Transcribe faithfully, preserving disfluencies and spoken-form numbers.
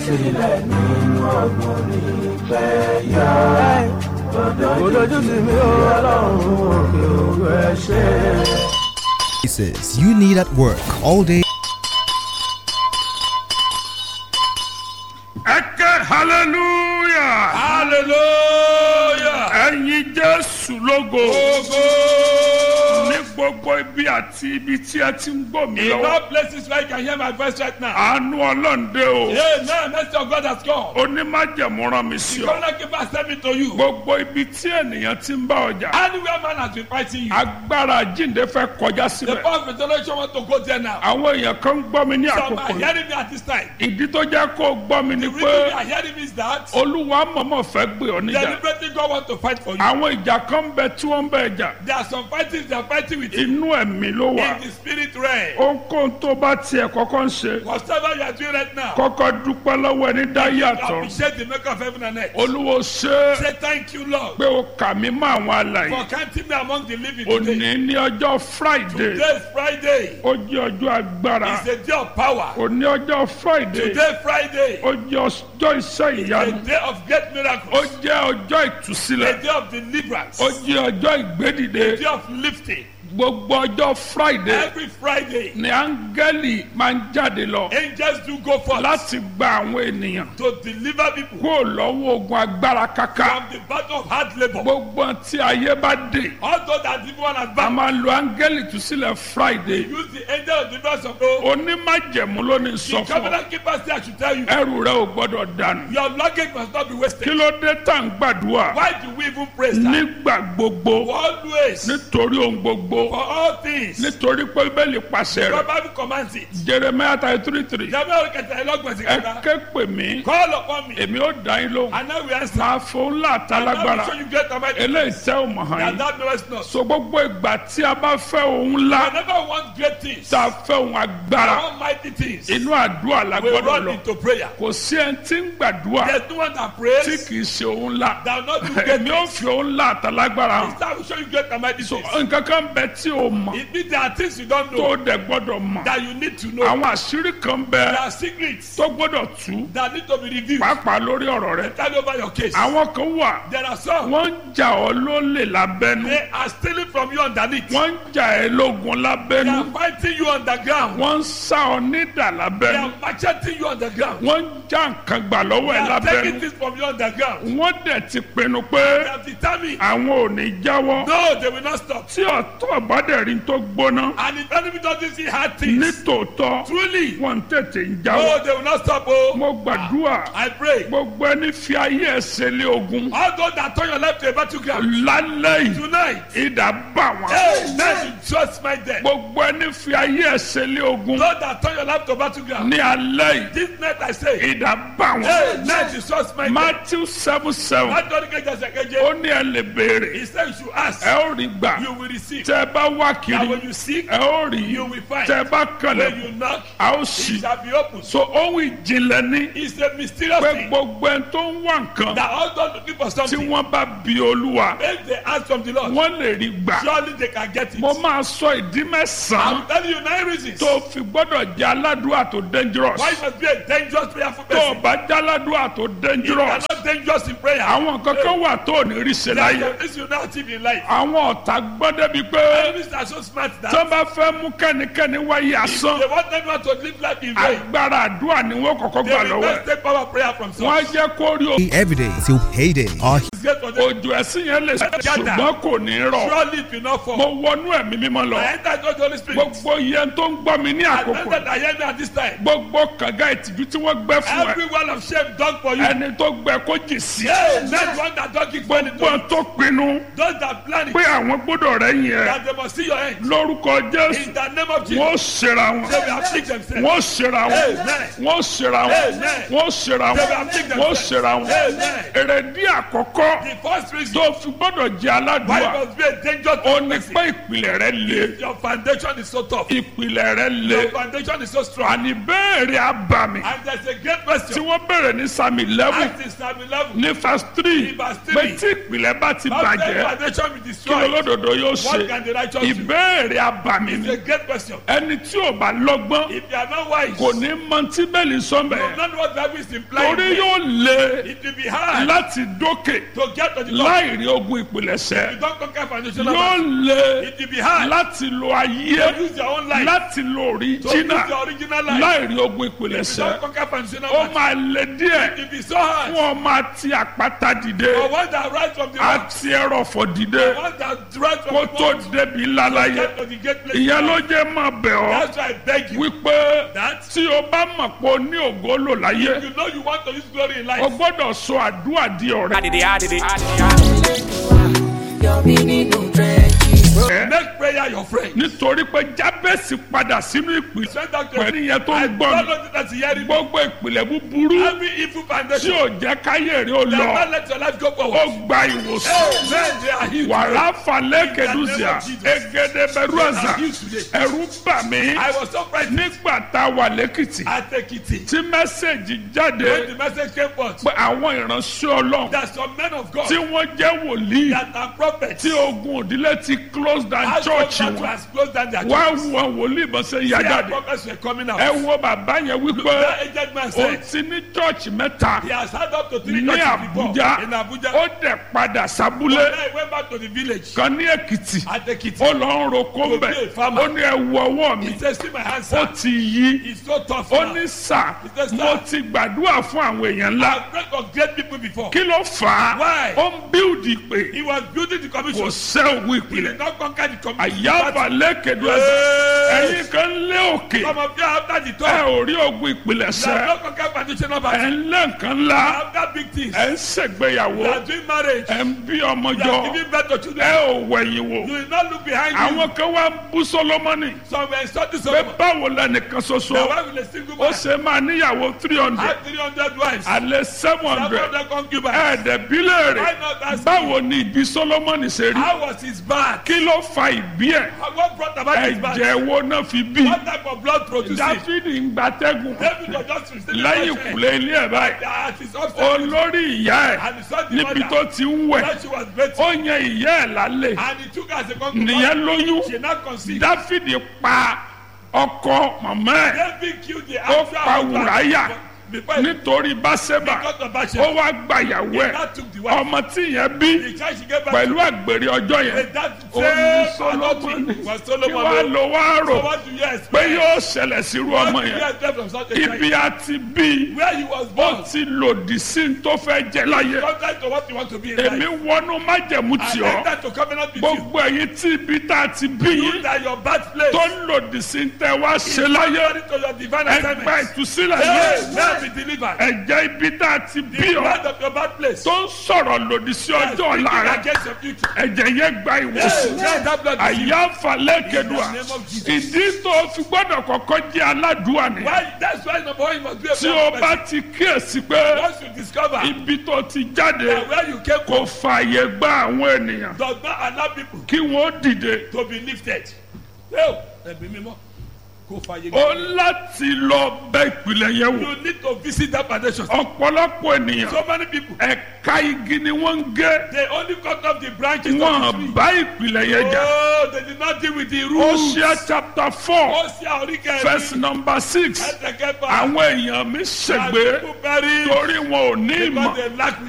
sílẹ̀ nínú ọgbọ́n ní ìfẹ́ yá. Olójú ti mi ó ọlọ́run òkè òkú ẹ ṣé. You need at work all day. Eke hallelujah. Hallelujah. Ẹ̀yin Jésù lógo. Ogo. Ní gbogbo ibi àti ibi tí ẹ ti ń gbọ́ mi In lọ́wọ́. all places where you can hear my voice right now. Àánú Ọlọ́run dé o. Amen. Mercy of God has come. Onímájẹ̀mú rán mi sí The ọ. covenant keeper sent me to you. Gbogbo ibi tí ènìyàn ti ń bá ọjà. Anywhere man has been fighting you. Agbára jíǹde fẹ́ kọjá The síbẹ̀. power of resurrection want to go there now. Àwọn èèyàn kan ń gbọ́ mi ní Some àkókò are yìí. hearing me at this time. Ìdí tó jẹ́ kó o gbọ́ mi ni The reason you pé are hearing me is that Olúwa mọ̀mọ́ fẹ́ gbé ọ níjà. deliberately God wants to fight for you. Àwọn ìjà kan bẹ tí wọ́n ń bẹ jà. There are some fightings they are fighting with you Inú ẹ̀mí ló wà. in the spirit realm. Ohunkóhun tó bá tiẹ̀ kọ́kọ́ ń ṣe. Whatever you are doing right now, Kọ́kọ́ dúpẹ́ lọ́wọ́ ẹni dá yàtọ̀. appreciate the maker of heaven and earth. Olúwo ṣe Say thank you, Lord, pé o kà mí mọ́ àwọn alàyè. for counting me among the living Òní today. ní ọjọ́ Friday. Today is Friday. Ó jẹ́ ọjọ́ agbára. It's a day of power. Òní ọjọ́ Friday. Today Friday. Ó jẹ́ ọjọ́ iṣẹ́ A ìyanu. day of great Ó miracles. jẹ́ ọjọ́ A ìtúsílẹ̀. day of deliverance. Ó jẹ́ ọjọ́ ìgbédìde. A day of lifting. Gbogbo ọjọ́ Friday Every Friday, ni áńgẹ́lì máa ń jáde lọ angels do go forth láti gba àwọn ènìyàn to deliver people kúrò lọ́wọ́ ogun agbára kaka. from the battle of hard labor. Gbogbo tí ayé bá dé. Although that people want A to back, máa lo áńgẹ́lì túsílẹ̀ Friday. use the angel of deliverance of God. Onímájẹ̀mú ló ní sọ The fún ọ. covenant keeper say I should tell you, Ẹrù rẹ ò gbọ́dọ̀ dànù. your luggage must not be Kí wasted. ló dé tá à ń gbàdúrà? Why do we even praise that? Nígbà gbogbo. Always, Nítorí ohun gbogbo. for all things, Nítorí pé Bíbélì pàṣẹ God rẹ̀. Bible commands it. Jeremiah thirty three three. Jẹ́bẹ́ òkèta ẹlọ́gbọ̀n sí Ẹ kẹta. ké pè mí. Call upon me, Èmi ó dá yín lóhùn. and now we answer. Máa fún ńlá And now we àtàlágbára. show you great and mighty Eléyìí things tẹ́ ò mọ̀ hàn that yín. thou knowest not. So gbogbo ìgbà tí a bá fẹ́ ohun ńlá. Whenever we want great things, Tá a fẹ́ ohun I agbára. want mighty things, Inú àdúrà la we gbọ́dọ̀ run lọ. into prayer. Kò sí ẹni tí ń gbàdúrà There's no one that tí prays kì í ṣe ohun ńlá. that will not do great Èmi ò things. fi ohun ńlá àtàlágbára hàn. Instead, I will show you great and mighty So things. nǹkan kan bẹ tí o mọ̀ It means there are things you don't tó know dẹ̀ gbọ́dọ̀ mọ̀. that you need to know. Àwọn àṣírí kan bẹ There are secrets tó gbọ́dọ̀ tú that need to be revealed. pàápàá lórí ọ̀rọ̀ rẹ. Tell me over your case. Àwọn kan wà There are some, wọ́n ń jà ọ́ lólè lábẹ́nú. they are stealing from you underneath. Wọ́n ń jà ẹ́ lógun They lábẹ́nú. are fighting you underground. Wọ́n ń sá ọ nídà They lábẹ́nú. are macheting you underground. Wọ́n ń já nǹkan gbà lọ́wọ́ They ẹ̀ are taking lábẹ́nú. things from you underground. Wọ́n dẹ̀ ti pinnu pé They have determined, àwọn ò ní jáwọ́. no, they will not stop. Tí ọ̀tọ̀ bá dẹ̀ rí tó gbóná And if enemy doesn't see hard ní things, tòótọ́ truly, wọ́n ń tètè ń no, jáwọ́. they will not stop. Oh, Mo gbàdúrà I pray. gbogbo ẹni fi ayé ẹsẹ̀ lé ogun All those that turn your life to a battleground lálẹ́ yìí tonight, ìdá bá wọn. hey, let you just my death. Gbogbo ẹni fi ayé ẹsẹ̀ lé ogun Those that turn your life to battleground, ní alẹ́ yìí this night I say, ìdá bá hey, wọn. let you just my death. Matthew seven seven That don't get just a ó ní ẹ lè béèrè He said you should ask, ẹ ó rí gbà you will receive. tẹ ẹ bá wá And kiri when you seek, ẹ ó rí you will find. tẹ ẹ bá When kànlẹ̀ you knock, a ó it ṣí. shall be opened. So ohun ìjìnlẹ̀ ní It's a mysterious pé thing gbogbo ẹni tó ń wá nǹkan that all those looking for tí something, wọ́n bá bi Olúwa if they ask from the Lord, wọ́n lè rí gbà. surely they can get it. Mo máa sọ ìdí mẹ́sàn-án I'm telling you nine reasons tó fi gbọ́dọ̀ jẹ́ aládùúrà tó dangerous. why you must be a dangerous prayerful Tó o person. bá jẹ́ aládùúrà tó You dangerous. are not dangerous in prayer. Àwọn kankan wà tó ò ní rí ṣe láyé. This will not achieve in life. Àwọn ọ̀tá gbọ́ débi pé Enemies are so smart that tó bá fẹ́ mú kẹ́nikẹ́ni wáyé asán they want anyone to live life in vain. agbára àdúrà ni wọ́n kọ́kọ́ They gbà will lọ́wọ́ not ẹ̀. take power of prayer from Wọ́n á source. jẹ́ kó rí o. Every day till payday. Our It's great for them. Òjò ẹ̀sìn yẹn lè ṣùgbọ́n kò ní rọ̀. Surely it will not Mo fall. wọnú ẹ̀mí mímọ́ lọ. I enter into the Holy Spirit. Gbogbo yẹn tó ń gbọ́ mi ní I àkókò. enter that hear me at this time. Gbogbo kànga ìtìjú tí wọ́n gbẹ́ fún ẹ. Every wall of shame done for you. Ẹni tó gbẹ kó jì sí. Yes, that one that don't keep money to Gbọ́n tó pinnu those that plan it, pé àwọn gbọ́dọ̀ rẹ̀ yẹn that they must see your end. lórúkọ Jésù. In the name of Wọ́n Jesus, ṣera wọn. they will afflict themselves. Wọ́n ṣera wọn. Amen. Wọ́n ṣera wọn. Amen. Wọ́n ṣera They wọn. will afflict Wọ́n themselves. ṣera wọn. Amen. Èrèdí àkọ́kọ́ The first reason tó fi gbọ́dọ̀ jẹ́ why aládùúgbà. you must be a dangerous Ó ní person. pé ìpìlẹ̀ rẹ̀ le. Your foundation is so tough. Ìpìlẹ̀ rẹ̀ le. Your foundation is so strong. Àní béèrè abàmì And there's a great tí question. wọ́n béèrè ní Psalm eleven Act in Psalm eleven. ní verse three Ní verse three. pé tí ìpìlẹ̀ bá ti How can bàjẹ́ foundation be kí destroyed? olódodo yóò What ṣe. can the righteous you. ìbéèrè abàmì It's ni a great question. ẹni tí ò bá lọ́gbọ́n If you are not wise, kò ní mọ tí bẹ́ẹ̀lì you sọ́mbẹ̀ will not know what the Bible is implying. torí yóò lé It will be hard láti dókè to get to the top. láì rí ogun ìpìlẹ̀ṣẹ̀ You don't conquer foundational yóò matters. lé It will be hard láti lo ayé to use your own life. láti lo To use òríjínà your original life. láì rí ogun You ìpìlẹ̀ṣẹ̀ don't conquer foundational ó matters. máa lé díẹ̀ It will be so hard. fún ọmọ àti àpáta dìde For one that rise from the rock, àti ẹrọ̀fọ̀ dìde one that rise from kó the tó rock, débi ńlá láyé get to the great place. ìyẹn ló jẹ́ máa bẹ̀ ọ́ That's why I beg you wípé that tí o bá mọ̀ pé o ní ògo lò láyé you know you want to use glory in o life. gbọ́dọ̀ sọ àdúrà di ọ̀rẹ́. ẹ Make prayer your friend. nítorí pé jábẹ́sì padà sínú ìpìlẹ̀ Send that to pẹ̀lú ìyẹn tó I ń gbọ́ mi follow that hearing. gbogbo ìpìlẹ̀ búburú Every evil tí foundation. ò jẹ́ káyé rí o lọ Never let your life go ó forward. gba ìwòsàn Amen. They are healed. wàrà falẹ̀ kẹdùsíà egede bẹ̀rù They àzà are healed today. ẹ̀rù bà mí I was so frightened. nígbà tá a wà lẹ́kìtì At Ekiti, tí mẹ́sẹ̀gì jáde when the message came forth, pé àwọn ìránṣẹ́ ọlọ́run that some men of God tí wọ́n jẹ́ wòlíì that are prophets tí ogun òdílé ti close down has church come back to wọn has closed down their wá churches. wọn wòlíì bọ́ sẹ́ yá Their jáde prophets were coming out. ẹ wo bàbá yẹn wípé That aged man ó said ti ní church mẹ́ta he has had up to three ní churches before Àbújá in Abuja. ó dẹ̀ padà sábúlé Then he went back to the village kan ní Èkìtì at Ekiti. ó lọ ń roko ń bẹ̀ To be a farmer. ó ní ẹ wo ọwọ́ mi He said, see my hands, ó sir. ti yí It's so tough ó now. ní sà He said, mo sir, ti gbàdúrà fún àwọn èèyàn ńlá I've prayed for great people before. kí ló fà á Why? ó ń bíldì pé He was building the kò commission. sẹ́ ògùn He ìpìlẹ̀ did not conquer the commission. àyàbà lẹ́kẹ̀dọ́ Hey! ẹ̀yin kan lé òkè Some of you after the ẹ talk, ò rí ogun ìpìlẹ̀ you have sẹ́ not conquered foundational ẹ̀ matters. ń lé nǹkan ńlá After big things, ẹ̀ ń ṣègbéyàwó you are doing marriage, ẹ̀ ń bí ọmọ you jọ are giving birth to ẹ children. ò wẹ̀yìn wò You will not look behind you. àwọn kan wá ń bú Sólómọ́nì Some were insulting pé Solomon. báwo lẹ́nìkan ṣoṣo The wife with a single ó man ṣe máa níyàwó three hundred had three hundred wives. alẹ́ seven Some hundred of them concubines. ẹ̀ẹ́dẹ̀bílẹ̀ rẹ̀ Why not ask báwo him? ni ìbí Sólómọ́nì ṣe rí How was his birth? kí ló fa ìbí ẹ̀ What brought about his birth? ẹ̀jẹ̀ wo náà fi bí What type of blood produced it? Dáfídì ń gbatẹ́gùn David was just receiving lẹ́yìn bloodshed. ìkùlé ilé ẹ̀ báyìí At his upstairs, olórí ìyá ẹ̀ and he saw the níbi mother. tó ti ń wẹ̀ That she was better. ó yan ìyá ẹ̀ lálẹ́ And he took her as a concubine. nìyẹn lóyún She now conceived. Dáfídì pa ọkọ màmá ẹ̀ David killed the ó actual pa husband Wùráyà before he nítorí Báṣẹ́bà got the ó Bathsheba. wá gbàyàwó He ẹ̀ now took the wife. ọmọ tí yẹn bí The child she gave birth pẹ̀lú to. àgbèrè ọjọ́ yẹn And that ó ní same Sólómọ́nì adultery was kí Solomon. wàá lọ wá rò So what do you pé expect? yóò ṣẹlẹ̀ sírú What ọmọ do you yẹn expect from such a child? ibi àti bí Where he was ó born, ti lòdì sí ní tó fẹ́ jẹ láyé contrary to what you want to be in èmi life. wọnú májẹ̀mú I tì ọ́ enter to covenant with you. gbogbo ẹ̀yin tí ibi tá a ti bí You yín that your birthplace tó ń lòdì sí ní tẹ́ wá ṣe láyé according to your divine ẹgbẹ́ assignment. ìtúsílẹ̀ Hey, yìí now be delivered. ẹ̀jẹ̀ ibi tá a ti bí The ọ́ blood of your birthplace. tó ń sọ̀rọ̀ lòdì sí ọjọ́ ọ̀la Speaking rẹ̀ against your future. ẹ̀jẹ̀ yẹn gba Hey, ìwòsàn now that blood is healed. àyàfà lẹ́kẹ̀dùà In the name of Jesus. ìdí tó fi gbọ́dọ̀ kọ́kọ́ jẹ́ aládùúà ni Why? That's why number one, you must be a tí o prayer bá person. ti kíyèsí pé Once you discover ibi tó ti jáde that where you came kò from fààyè gba àwọn ènìyàn does not allow people kí wọ́n dìde to be lifted. Yo, ẹ̀mí mímọ́, kò fàyè ó gbà. láti lọ bẹ ìpìlẹ̀ yẹn wò You need to visit that foundation. ọ̀pọ̀lọpọ̀ ènìyàn So many people, ẹ̀ka igi ni wọ́n ń gé they only cut off the branches of the wọ́n tree. bá ìpìlẹ̀ yẹn jà Oh, they did not deal with the roots. Hosea chapter four Hosea orí kẹrin. verse number six Ẹsẹ̀ kẹfà. àwọn èèyàn mi ṣègbè People bury torí wọn ò ní ìmọ̀ because they lack